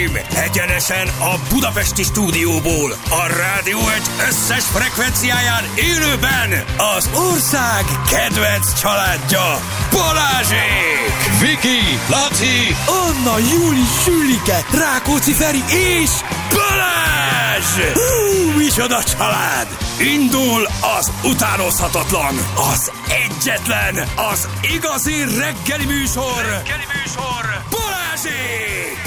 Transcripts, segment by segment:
Uraim, egyenesen a budapesti stúdióból, a Rádió Egy összes frekvenciáján élőben az ország kedvenc családja, Balázsék! Viki, Laci, Anna, Júli, Sülike, Rákóczi Feri és Balázs! Micsoda család! Indul az utánozhatatlan, az egyetlen, az igazi reggeli műsor, Balázsék!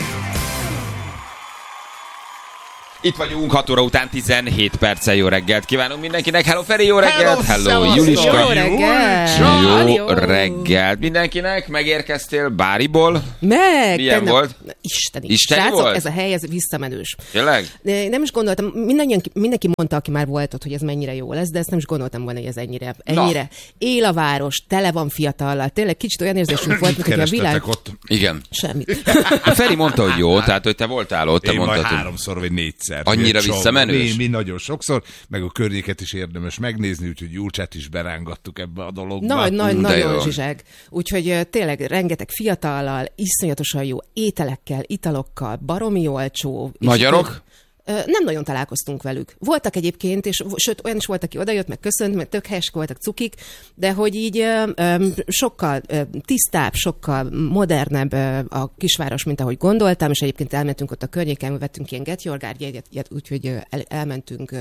itt vagyunk 6 óra után 17 perccel. Jó reggelt kívánunk mindenkinek. Hello Feri, jó reggelt. Hello Juliska. Jó reggelt. Jó reggelt mindenkinek. Megérkeztél Báriból? Milyen volt? Isteni. Isteni Srácok, volt? ez a hely, ez visszamenős. Tényleg? Nem is gondoltam, mindenki mondta, aki már volt ott, hogy ez mennyire jó lesz, de ezt nem is gondoltam volna, hogy ez ennyire. Él a város, tele van fiatallal. Tényleg kicsit olyan érzésünk volt, mint hogy a világ... ott? Igen. Semmit. A Feri mondta, hogy jó, tehát hogy te voltál ott, te Én mondtad, majd hogy 3-szor vagy 4-szer. Annyira visszamenős? Mi nagyon sokszor, meg a környéket is érdemes megnézni, úgyhogy Julcsát is berángattuk ebbe a dologba. Nagyon zsizseg. Úgyhogy tényleg rengeteg fiatallal, iszonyatosan jó ételekkel, italokkal, baromi olcsó. Magyarok? Nem nagyon találkoztunk velük. Voltak egyébként, és sőt, olyan is volt, aki odajött, meg köszönt, meg tök helyesek voltak cukik, de hogy így sokkal tisztább, sokkal modernebb a kisváros, mint ahogy gondoltam, és egyébként elmentünk ott a környéken, vettünk ilyen Get Your Guard jegyet, úgyhogy elmentünk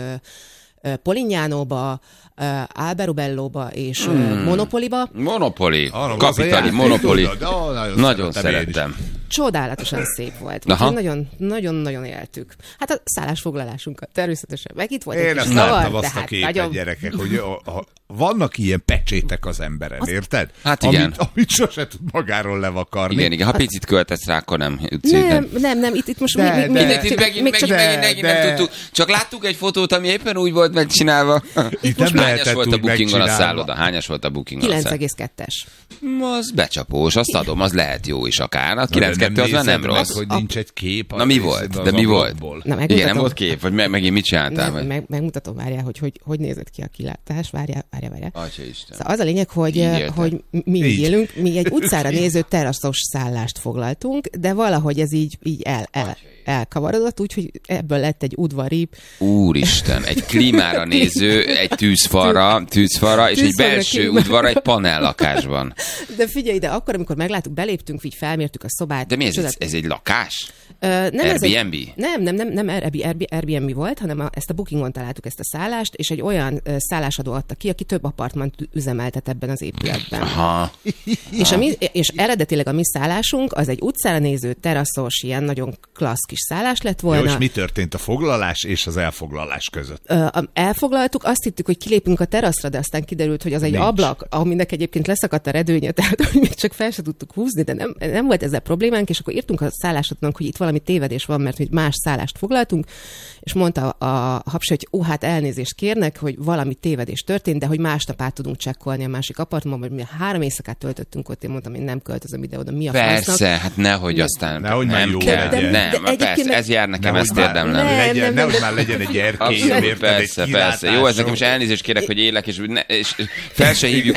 Polignánóba, Alberubellóba és Monopoliba. Monopoly. Kapitali Monopoly. Nagyon szerettem. Csodálatosan szép volt. Nagyon-nagyon éltük. Hát a szállásfoglalásunkat természetesen. Meg itt volt Én egy kis ezt zavar, láttam de azt a hát képet, nagyon... gyerekek, hogy vannak ilyen pecsétek az emberen, érted? Hát igen. Amit sose tud magáról levakarni. Igen, ha picit költesz rá, akkor nem. Nem, itt most Megint nem tudtuk. Csak láttuk egy fotót, ami éppen úgy volt megcsinálva. Itt nem Hányas lehetett volt a úgy bookingon a megcsinálva. szálloda? Hányas volt a bookingon a szálloda? 9,2-es. Az becsapós, azt adom, az lehet jó is akár. A 9,2 az már nem rossz. Meg, hogy nincs egy kép. Na mi volt? De mi volt? Igen, nem volt kép? Vagy megint mit csináltál? Megmutatom, várjál, hogy nézett ki a kilátás. Várjál. Atya Isten. Szóval az a lényeg, hogy mi így élünk, mi egy utcára néző teraszos szállást foglaltunk, de valahogy ez így elkavarodott, úgyhogy ebből lett egy udvari... Úristen, egy klímára néző, egy tűzfalra, és egy belső udvar egy panellakásban. De figyelj, de akkor, amikor megláttuk, beléptünk, így felmértük a szobát. De mi ez egy lakás? Nem, Airbnb? Nem Airbnb volt, hanem ezt a Bookingon találtuk, ezt a szállást, és egy olyan szállásadó adta ki, aki több apartmant üzemeltet ebben az épületben. Aha. És eredetileg a mi szállásunk az egy utcára néző, teraszos, ilyen nagyon klassz kis szállás lett volna. Jó, és mi történt a foglalás és az elfoglalás között? Elfoglaltuk, azt hittük, hogy kilépünk a teraszra, de aztán kiderült, hogy az egy ablak, aminek egyébként leszakadt a redőnye, tehát hogy még csak fel se tudtuk húzni, de nem volt ezzel problémánk, és akkor írtunk a szállásadónak, hogy itt valami tévedés van, mert hogy más szállást foglaltunk, és mondta a hapsi, hogy hát elnézést kérnek, hogy valami tévedés történt, de hogy másnap át tudunk csekkolni a másik apartmanban, mert mi 3 éjszakát töltöttünk ott, én mondtam, én nem költözöm ide oda, mi a Persze, fasznak. Hát nehogy aztán nehogy nem kell. Nem, persze, ez jár nekem, ezt érdemlem. Nehogy már legyen egy erkély, persze. Jó, ez nekem is elnézést kérek, hogy élek, és fel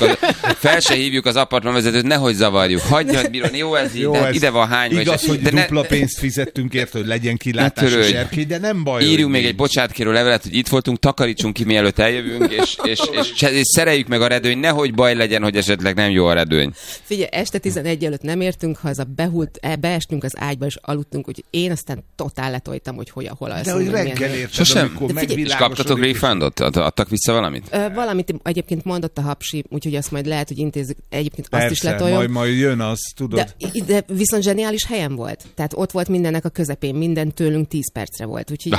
se hívjuk az apartmanvezetőt, nehogy zavarjuk. Hagyjad, bírni, jó ez így, ide van hány. Igaz, hogy dupla pénzt fizettünk érte, hogy legyen kilátás és erkély, de nem baj. Írjunk még egy bocsátkérő levelet, hogy itt voltunk, takarítsunk ki, mielőtt eljövünk, és szereljük meg a redőny, nehogy baj legyen, hogy esetleg nem jó a redőny. Figyelj, este 11 előtt nem értünk haza, beestünk az ágyba, és aludtunk, úgyhogy én aztán totál letoltam, hogy hol alszunk. De hogy reggel érted, sosem. És kaptatok refundot? Adtak vissza valamit? Valamit egyébként mondott a hapsi, úgyhogy azt majd lehet, hogy intézzük. Egyébként persze, azt is letoljon. majd jön az, tudod. De viszont zseniális helyen volt. Tehát ott volt mindennek a közepén, minden tőlünk 10 percre volt. Úgyhogy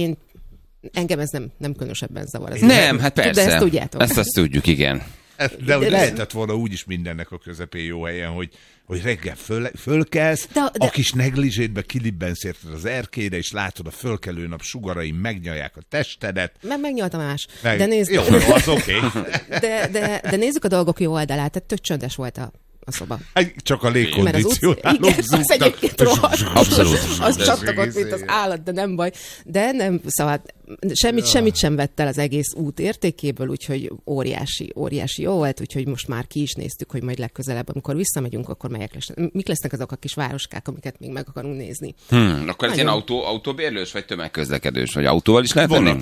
engem ez nem különösebben zavar. Nem, hát persze. De ezt tudjátok. Ezt tudjuk, igen. De hogy lehetett volna úgyis mindennek a közepén jó helyen, hogy reggel fölkelsz, a kis negligétbe kilibbensz érted az erkélyre, és látod a fölkelő nap sugarai megnyalják a testedet. Megnyalta más. De nézd, jó, az oké. De nézzük a dolgok jó oldalát, tehát tök csöndes volt a szoba. Csak a légkondicionáló az egyébként rohadt. Abszolút. Az csattogott, mint az állat, de nem baj. De nem, szóval Semmit sem vett el az egész út értékéből, úgyhogy óriási jó volt, úgyhogy most már ki is néztük, hogy majd legközelebb, amikor visszamegyünk, akkor mik lesznek azok a kis városkák, amiket még meg akarunk nézni. Akkor ez ilyen autóbérlős, vagy tömegközlekedős, vagy autóval is lehet menni?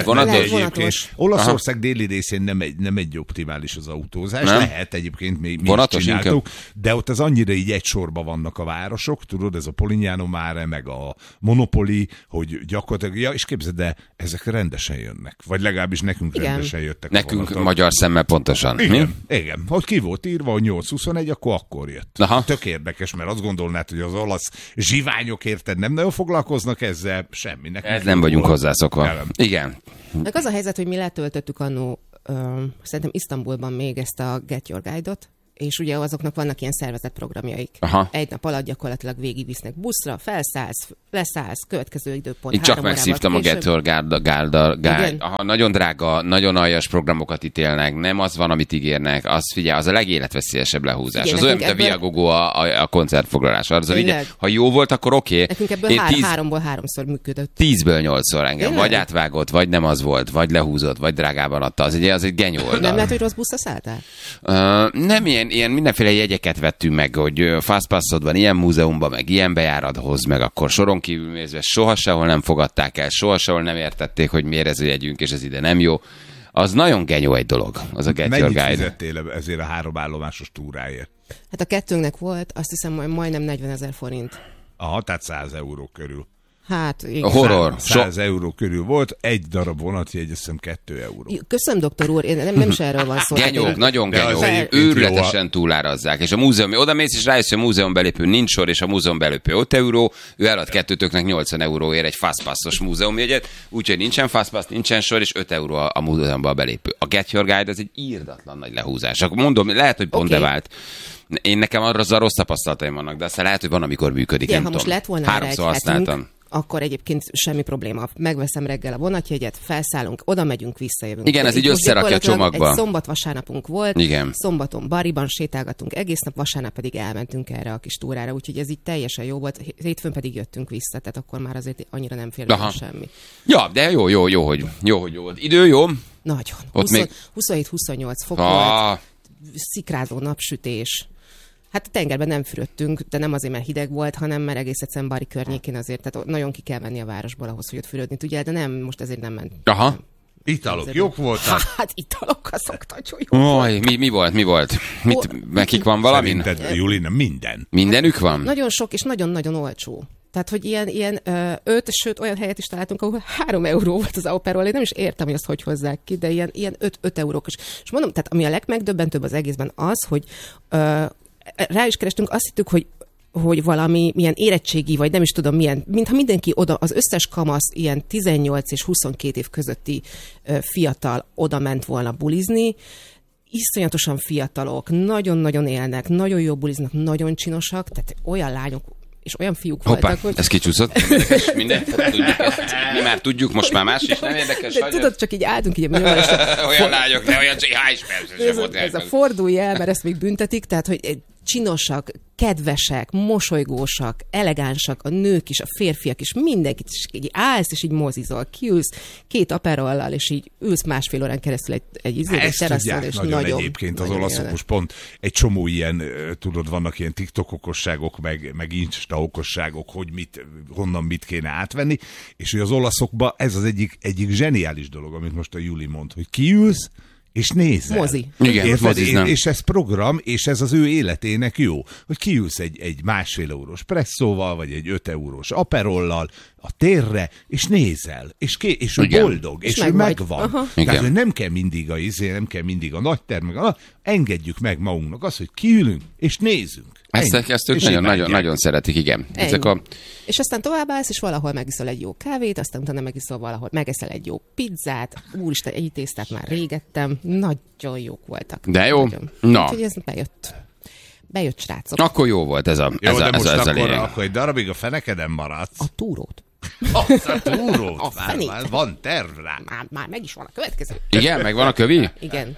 Vonatos. Olaszország déli részén nem egy optimális az autózás. Nem? Lehet egyébként, mi vonatos csináltuk, de ott az annyira így egy sorba vannak a városok, tudod, ez a Polignano Mare, meg a Monopoli, hogy gyakorlatilag, és képzeld, de ezek rendesen jönnek. Vagy legalábbis nekünk rendesen jöttek. Nekünk magyar szemmel pontosan. Igen. Hogy ki volt írva, hogy 8-21, akkor jött. Aha. Tök érdekes, mert azt gondolnád, hogy az olasz zsiványok, érted, nem nagyon foglalkoznak ezzel, semminek. Ez nem vagyunk hozzászokva. Igen. Meg az a helyzet, hogy mi letöltöttük annó, szerintem Isztambulban még ezt a Get Your Guide-ot, és ugye azoknak vannak ilyen szervezett programjaik. Aha. Egy nap alatt gyakorlatilag végigvisznek buszra, felszállsz, leszállsz, következő időpont. Én csak megszívtam a Get Your Guide. Nagyon drága, nagyon aljas programokat ítélnek, nem az van, amit ígérnek, az a legéletveszélyesebb lehúzás. Igen, az olyan, mint a Viagogo a koncertfoglalás. Ha jó volt, akkor oké. Nekünk ebből 3-ból 3-szor működött. 10-ből 8-szor engem. Vagy átvágott, vagy nem az volt, vagy lehúzott, vagy drágában adta. Az egy genyó oldal. Nem lehet, hogy rossz buszra szálltál? Nem, ilyen mindenféle jegyeket vettünk meg, hogy fastpassod van ilyen múzeumban, meg ilyen bejárathoz, meg akkor soron kívül nézve soha sehol nem fogadták el, soha sehol nem értették, hogy miért ez a jegyünk, és ez ide nem jó. Az nagyon genyó egy dolog, az a Get Your Guide. Mennyit fizettél ezért a 3 állomásos túráért? Hát a kettőnknek volt, azt hiszem, majdnem 40 000 forint. Aha, tehát 100 euró körül. Hát, igen. Horror. 100 euró körül volt, egy darab vonatjegy, azt hiszem 2 euró. Köszönöm, doktor úr, nem is erről van szó. Genyók, nagyon genyók, őrületesen túlárazzák. És a múzeum, oda mész és rájössz, hogy a múzeum belépő nincs sor, és a múzeum belépő 5 euró, ő elad kettőtöknek 80 euróért egy fastpassos múzeumjegyet, úgyhogy nincsen fastpass, nincsen sor, és 5 euró a múzeumban a belépő. A Get Your Guide az egy írdatlan nagy lehúzás. Akkor mondom, lehet, hogy pont bevált. Én nekem arra rossz tapasztalataim vannak, de aztán lehet, hogy van, amikor működik. Igen, nem tudom. Most lett volna 3-szor használtam. Akkor egyébként semmi probléma. Megveszem reggel a vonatjegyet, felszállunk, oda megyünk, visszajövünk. Igen, ez így összerakja a csomagba. Egy szombat-vasárnapunk volt, igen. Szombaton Bariban sétálgattunk egész nap, vasárnap pedig elmentünk erre a kis túrára, úgyhogy ez így teljesen jó volt. Hétfőn pedig jöttünk vissza, tehát akkor már azért annyira nem fér semmi. Ja, de jó, hogy volt. Idő jó? Nagyon. 27-28 fok volt, szikrázó napsütés. Hát a tengerben nem fürödtünk, de nem azért, mert hideg volt, hanem mert egész egyszerűen Bari környékén azért, tehát nagyon ki kell menni a városból ahhoz, hogy ott fürödni tudjál, de nem, most azért nem ment. Aha. Italok jók voltak? Hát italok azok nagyon jók. Mi volt? Nekik van valami? Szerinted, Julina, minden. Mindenük van? Nagyon sok és nagyon-nagyon olcsó. Tehát, hogy ilyen 5, sőt olyan helyet is találtunk, ahol 3 euró volt az Aperol. Én nem is értem, hogy azt hogy hozzák ki, de ilyen 5 eurókos. És mondom, tehát ami a legmegdöbbentőbb az egészben az, hogy rá is kerestünk, azt hittük, hogy valami milyen érettségi, vagy nem is tudom milyen, mintha mindenki oda, az összes kamasz ilyen 18 és 22 év közötti fiatal oda ment volna bulizni, iszonyatosan fiatalok, nagyon-nagyon élnek, nagyon jó buliznak, nagyon csinosak, tehát olyan lányok és olyan fiúk voltak, hogy... ez kicsúszott. Minden tudjuk ezt. Mi már tudjuk, most már más is nem érdekes. De tudod, csak így álltunk így a olyan lányok, de olyan csak ez a fordulj el, mert ezt még büntetik, tehát, hogy csinosak, kedvesek, mosolygósak, elegánsak, a nők is, a férfiak is, mindenkit is így állsz, és így mozizol, kiülsz 2 aperollal, és így ülsz másfél órán keresztül egy teraszon, és nagyon egyébként az olaszok most pont egy csomó ilyen, tudod, vannak ilyen TikTok okosságok, meg Insta okosságok, hogy honnan mit kéne átvenni, és hogy az olaszokban ez az egyik zseniális dolog, amit most a Juli mond, hogy kiülsz, és nézel. Mozi. Igen, és ez program, és ez az ő életének jó. Hogy kiülsz egy 1,5 eurós presszóval, vagy egy 5 eurós aperollal a térre, és nézel. És ő boldog, és ő megvan. Tehát, hogy nem kell mindig a nagy term, engedjük meg magunknak azt, hogy kiülünk, és nézünk. Ezt ők nagyon szeretik, igen. És aztán továbbállsz, és valahol megiszol egy jó kávét, aztán utána megiszol valahol, megeszel egy jó pizzát, úristen, egy tésztát már régettem, nagyon jók voltak. De jó? Nagyon. Na. Úgyhogy ez bejött srácok. Akkor jó volt ez a lényeg. Akkor egy darabig a fenekeden maradsz. A túrót. A túrót? Már van terv rá. Már meg is van a következő. Igen, meg van a kövi? Igen.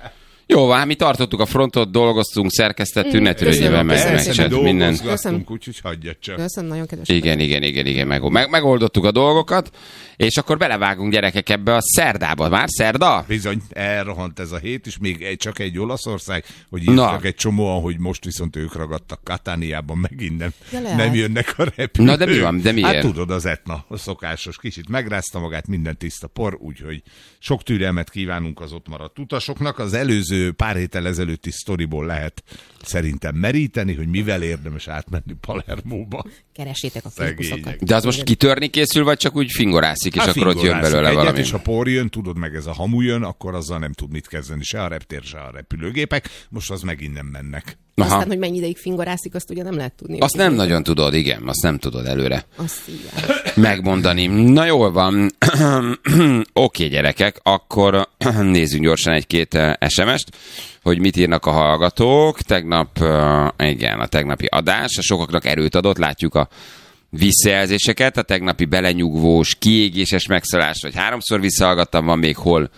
Jó, hát mi tartottuk a frontot, dolgoztunk, szerkesztettünk, ne törődjél meg minden. Köszönöm, úgyhogy hagyjad csak. Köszönöm, nagyon kedves. Igen, megoldottuk a dolgokat, és akkor belevágunk gyerekek ebbe a szerdába. Már szerda? Bizony, elrohant ez a hét, és még csak egy Olaszország, hogy írtak egy csomóan, hogy most viszont ők ragadtak Katániában, megint nem jönnek a repülők. Na de mi van, de miért? Hát tudod, az Etna, a szokásos, kicsit megrázta magát, minden tiszta por, úgyhogy sok türelmet kívánunk az ott maradt utasoknak. Az előző pár héttel ezelőtti sztoriból lehet szerintem meríteni, hogy mivel érdemes átmenni Palermóba. Keresétek a fókuszokat. De az most kitörni készül, vagy csak úgy fingorászik, és akkor ott jön belőle valami? És ha por jön, tudod, meg ez a hamu jön, akkor azzal nem tud mit kezdeni, se a reptér, se a repülőgépek. Most az megint nem mennek. Aha. Aztán, hogy mennyi ideig fingorászik, azt ugye nem lehet tudni. Azt nem nagyon tudod, igen, azt nem tudod előre igen. megmondani. Na jól van. Oké, gyerekek, akkor nézzünk gyorsan egy-két SMS-t, hogy mit írnak a hallgatók. Tegnap, igen, a tegnapi adás, a sokaknak erőt adott, látjuk a visszajelzéseket, a tegnapi belenyugvós, kiégéses megszállás, vagy 3-szor visszahallgattam, van még hol